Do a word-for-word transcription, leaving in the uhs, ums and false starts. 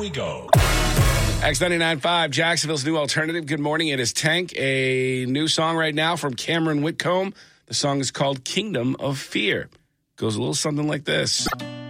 we go. X ninety-nine point five, Jacksonville's new alternative. Good morning. It is Tank, a new song right now from Cameron Whitcomb. The song is called Kingdom of Fear. Goes a little something like this.